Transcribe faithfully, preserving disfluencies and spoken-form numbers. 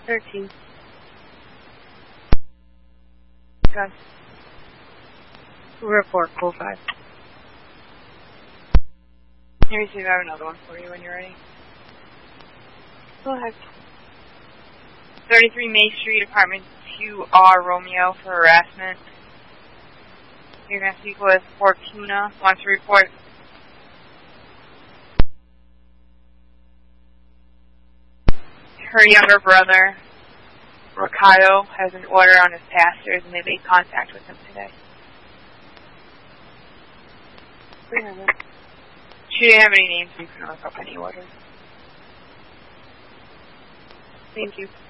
thirteen. Gus. Report, code five. Let me see if I have another one for you when you're ready. Go ahead. thirty-three May Street, apartment two R, Romeo, for harassment. You're going to speak with Fortuna. Wants to report. Her younger brother, Rakayo, has an order on his pastors, and they made contact with him today. She didn't have any names, so you can look up any orders. Thank you.